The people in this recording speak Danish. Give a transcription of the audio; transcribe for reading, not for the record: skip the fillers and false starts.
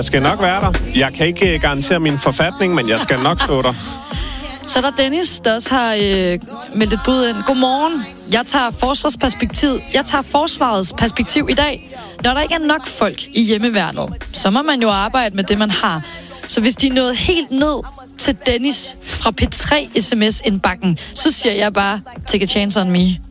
Jeg skal nok være der. Jeg kan ikke garantere min forfatning, men jeg skal nok stå der. Så er der Dennis, der også har meldt et bud ind. Godmorgen. Jeg tager forsvarets perspektiv i dag. Når der ikke er nok folk i hjemmeværnet, så må man jo arbejde med det, man har. Så hvis de er nået helt ned til Dennis fra P3 SMS-indbakken, så siger jeg bare, take a chance on me.